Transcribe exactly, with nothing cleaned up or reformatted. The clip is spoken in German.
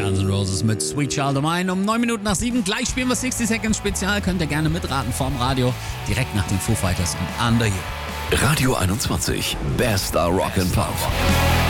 Guns N' Roses mit Sweet Child O' Mine um neun Minuten nach sieben. Gleich spielen wir sixty Seconds Spezial. Könnt ihr gerne mitraten vorm Radio. Direkt nach den Foo Fighters und Under You. Radio einundzwanzig. Bester Rock and Pop.